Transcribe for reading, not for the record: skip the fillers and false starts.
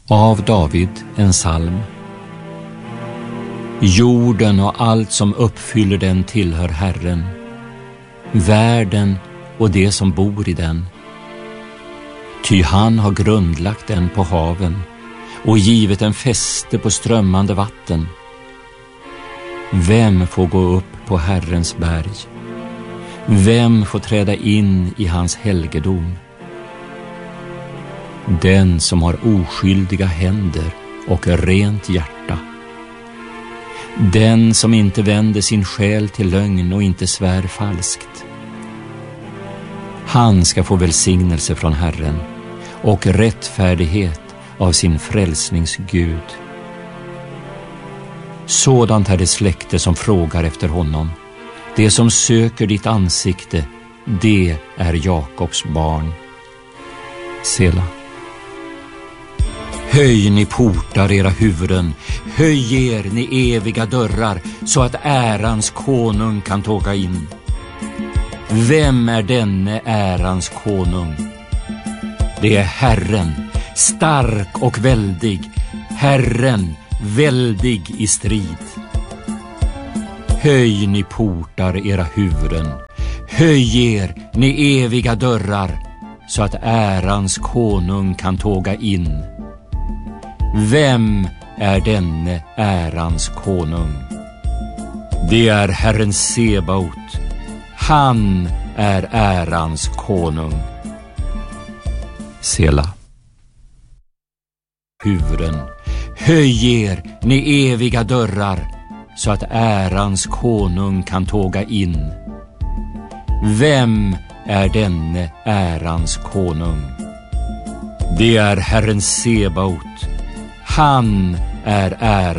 Av David en psalm. Jorden och allt som uppfyller den tillhör Herren, världen och det som bor i den. Ty han har grundlagt den på haven och givit en fäste på strömmande vatten. Vem får gå upp på Herrens berg? Vem får träda in i hans helgedom? Den som har oskyldiga händer och rent hjärta. Den som inte vänder sin själ till lögn och inte svär falskt. Han ska få välsignelse från Herren och rättfärdighet av sin frälsningsgud. Sådant är det släkte som frågar efter honom. Det som söker ditt ansikte, det är Jakobs barn. Sela. Höj ni portar era huvuden, höj er ni eviga dörrar, så att ärans konung kan tåga in. Vem är denne ärans konung? Det är Herren, stark och väldig, Herren, väldig i strid. Höj ni portar era huvuden, höj er ni eviga dörrar, så att ärans konung kan tåga in. Vem är denne ärans konung? Det är Herren Sebaot, han är ärans konung. Sela. Huvuden, höj er ni eviga dörrar, så att ärans konung kan tåga in. Vem är denne ärans konung? Det är Herren Sebaot, han är ärans